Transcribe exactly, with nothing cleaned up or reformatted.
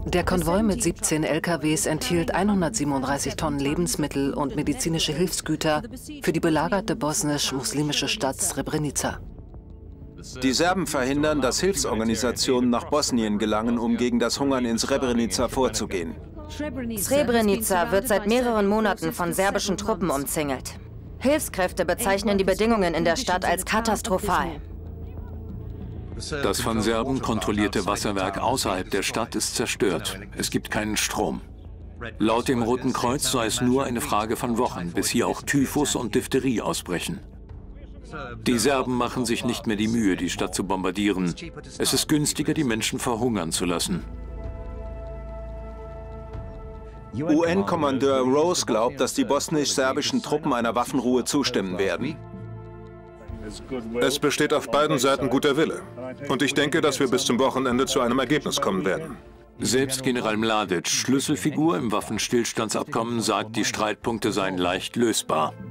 Der Konvoi mit siebzehn L K Ws enthielt hundertsiebenunddreißig Tonnen Lebensmittel und medizinische Hilfsgüter für die belagerte bosnisch-muslimische Stadt Srebrenica. Die Serben verhindern, dass Hilfsorganisationen nach Bosnien gelangen, um gegen das Hungern in Srebrenica vorzugehen. Srebrenica wird seit mehreren Monaten von serbischen Truppen umzingelt. Hilfskräfte bezeichnen die Bedingungen in der Stadt als katastrophal. Das von Serben kontrollierte Wasserwerk außerhalb der Stadt ist zerstört. Es gibt keinen Strom. Laut dem Roten Kreuz sei es nur eine Frage von Wochen, bis hier auch Typhus und Diphtherie ausbrechen. Die Serben machen sich nicht mehr die Mühe, die Stadt zu bombardieren. Es ist günstiger, die Menschen verhungern zu lassen. U N-Kommandeur Rose glaubt, dass die bosnisch-serbischen Truppen einer Waffenruhe zustimmen werden. Es besteht auf beiden Seiten guter Wille. Und ich denke, dass wir bis zum Wochenende zu einem Ergebnis kommen werden. Selbst General Mladic, Schlüsselfigur im Waffenstillstandsabkommen, sagt, die Streitpunkte seien leicht lösbar.